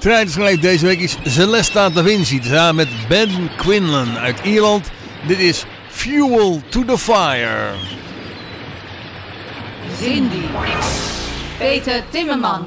Strijdersgelijk deze week is Celesta Da Vinci samen met Ben Quinlan uit Ierland. Dit is Fuel to the Fire. Cindy, Peter Timmerman,